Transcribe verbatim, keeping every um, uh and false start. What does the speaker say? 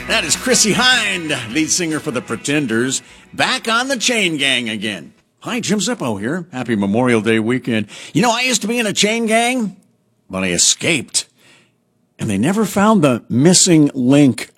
That is Chrissie Hynde, lead singer for The Pretenders, back on the Chain Gang again. Hi, Jim Zippo here. Happy Memorial Day weekend. You know, I used to be in a chain gang, but I escaped. And they never found the missing link.